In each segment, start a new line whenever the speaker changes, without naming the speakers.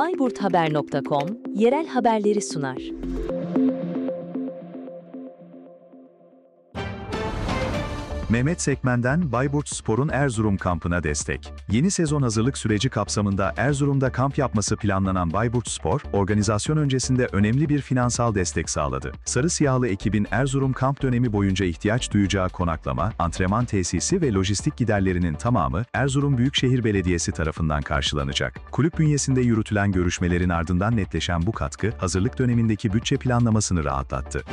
bayburthaber.com yerel haberleri sunar.
Mehmet Sekmen'den Bayburtspor'un Erzurum kampına destek. Yeni sezon hazırlık süreci kapsamında Erzurum'da kamp yapması planlanan Bayburtspor, organizasyon öncesinde önemli bir finansal destek sağladı. Sarı siyahlı ekibin Erzurum kamp dönemi boyunca ihtiyaç duyacağı konaklama, antrenman tesisi ve lojistik giderlerinin tamamı Erzurum Büyükşehir Belediyesi tarafından karşılanacak. Kulüp bünyesinde yürütülen görüşmelerin ardından netleşen bu katkı, hazırlık dönemindeki bütçe planlamasını rahatlattı.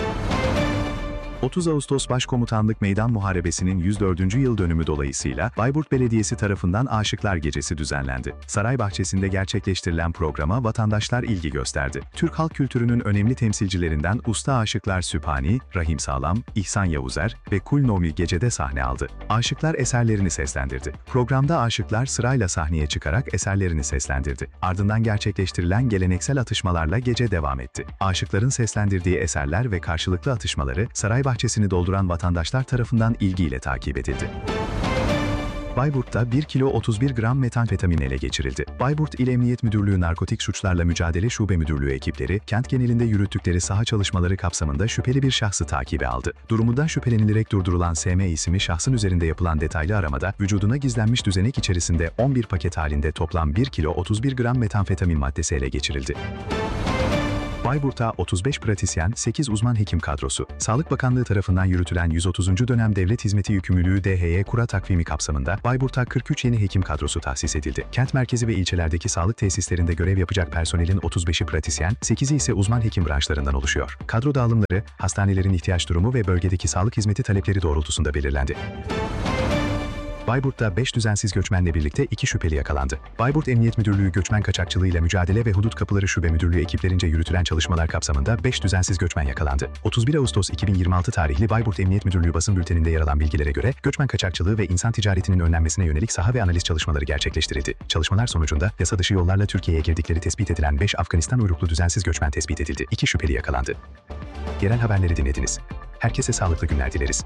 30 Ağustos Başkomutanlık Meydan Muharebesi'nin 104. yıl dönümü dolayısıyla Bayburt Belediyesi tarafından Aşıklar Gecesi düzenlendi. Saray bahçesinde gerçekleştirilen programa vatandaşlar ilgi gösterdi. Türk halk kültürünün önemli temsilcilerinden usta aşıklar Sübhani, Rahim Sağlam, İhsan Yavuzer ve Kul Nomi gecede sahne aldı. Aşıklar eserlerini seslendirdi. Programda aşıklar sırayla sahneye çıkarak eserlerini seslendirdi. Ardından gerçekleştirilen geleneksel atışmalarla gece devam etti. Aşıkların seslendirdiği eserler ve karşılıklı atışmaları saray bahçesini dolduran vatandaşlar tarafından ilgiyle takip edildi. Bayburt'ta 1 kilo 31 gram metamfetamin ele geçirildi. Bayburt İl Emniyet Müdürlüğü Narkotik Suçlarla Mücadele Şube Müdürlüğü ekipleri, kent genelinde yürüttükleri saha çalışmaları kapsamında şüpheli bir şahsı takibe aldı. Durumundan şüphelenilerek durdurulan SM isimli şahsın üzerinde yapılan detaylı aramada, vücuduna gizlenmiş düzenek içerisinde 11 paket halinde toplam 1 kilo 31 gram metamfetamin maddesi ele geçirildi. Bayburt'ta 35 pratisyen, 8 uzman hekim kadrosu, Sağlık Bakanlığı tarafından yürütülen 130. dönem Devlet Hizmeti Yükümlülüğü DHY kura takvimi kapsamında Bayburt'ta 43 yeni hekim kadrosu tahsis edildi. Kent merkezi ve ilçelerdeki sağlık tesislerinde görev yapacak personelin 35'i pratisyen, 8'i ise uzman hekim branşlarından oluşuyor. Kadro dağılımları, hastanelerin ihtiyaç durumu ve bölgedeki sağlık hizmeti talepleri doğrultusunda belirlendi. Bayburt'ta 5 düzensiz göçmenle birlikte 2 şüpheli yakalandı. Bayburt Emniyet Müdürlüğü Göçmen Kaçakçılığıyla Mücadele ve Hudut Kapıları Şube Müdürlüğü ekiplerince yürütülen çalışmalar kapsamında 5 düzensiz göçmen yakalandı. 31 Ağustos 2026 tarihli Bayburt Emniyet Müdürlüğü basın bülteninde yer alan bilgilere göre göçmen kaçakçılığı ve insan ticaretinin önlenmesine yönelik saha ve analiz çalışmaları gerçekleştirildi. Çalışmalar sonucunda yasa dışı yollarla Türkiye'ye girdikleri tespit edilen 5 Afganistan uyruklu düzensiz göçmen tespit edildi. 2 şüpheli yakalandı. Yerel haberleri dinlediniz. Herkese sağlıklı günler dileriz.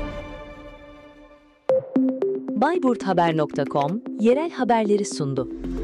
bayburthaber.com yerel haberleri sundu.